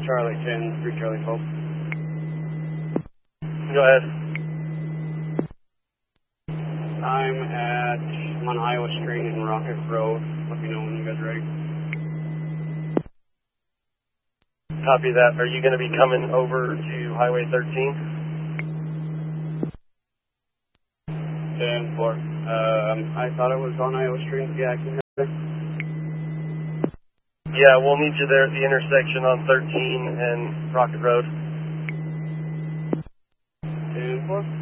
Charlie 10, 3 Charlie 12. Go ahead. I'm on Iowa Street and Rocket Road. Let me know when you guys are ready. Copy that. Are you going to be coming over to Highway 13? 10-4. I thought it was on Iowa Street. Yeah, I can hear it. Yeah, we'll need you there at the intersection on 13 and Rocket Road. 10-4.